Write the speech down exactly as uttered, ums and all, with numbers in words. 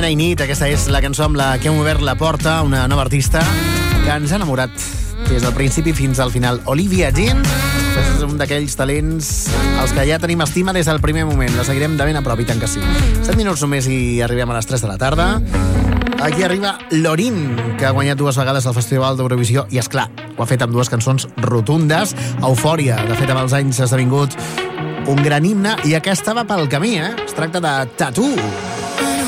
Mañana i nit, aquesta és la cançó amb la que hem obert la porta, una nova artista que ens ha enamorat des del principi fins al final. Olivia Dean és un d'aquells talents als que ja tenim estima des del primer moment. La seguirem de ben a prop, i tant que sí. set minuts només i arribem a les tres de la tarda. Aquí arriba Lorin, que ha guanyat dues vegades al Festival d'Eurovisió, i és clar, ho ha fet amb dues cançons rotundes. Eufòria, de fet, amb els anys ha esdevingut un gran himne, i aquesta va pel camí, eh? Es tracta de Tattoo.